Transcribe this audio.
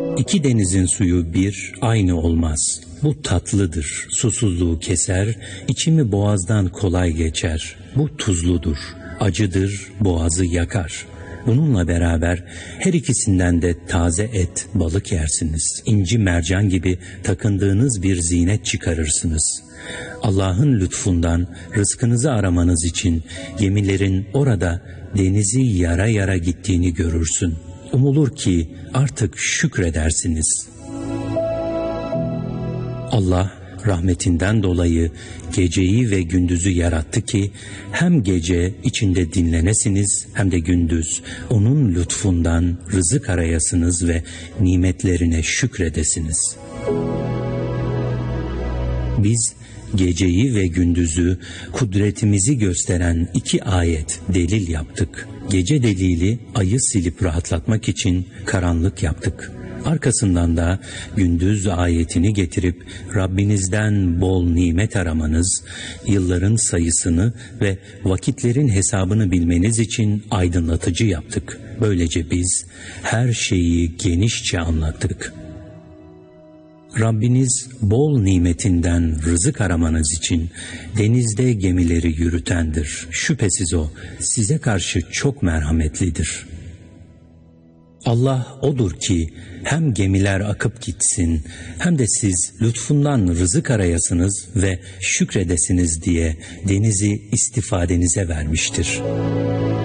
İki denizin suyu bir, aynı olmaz. Bu tatlıdır, susuzluğu keser, içimi boğazdan kolay geçer. Bu tuzludur, acıdır, boğazı yakar. Bununla beraber her ikisinden de taze et, balık yersiniz. İnci mercan gibi takındığınız bir zinet çıkarırsınız. Allah'ın lütfundan rızkınızı aramanız için gemilerin orada denizi yara yara gittiğini görürsün. Umulur ki artık şükredersiniz. Allah rahmetinden dolayı geceyi ve gündüzü yarattı ki hem gece içinde dinlenesiniz hem de gündüz onun lütfundan rızık arayasınız ve nimetlerine şükredesiniz. Biz geceyi ve gündüzü kudretimizi gösteren iki ayet delil yaptık. Gece delili ayı silip rahatlatmak için karanlık yaptık. Arkasından da gündüz ayetini getirip Rabbinizden bol nimet aramanız, yılların sayısını ve vakitlerin hesabını bilmeniz için aydınlatıcı yaptık. Böylece biz her şeyi genişçe anlattık. Rabbiniz bol nimetinden rızık aramanız için denizde gemileri yürütendir. Şüphesiz O size karşı çok merhametlidir. Allah O'dur ki hem gemiler akıp gitsin hem de siz lütfundan rızık arayasınız ve şükredesiniz diye denizi istifadenize vermiştir.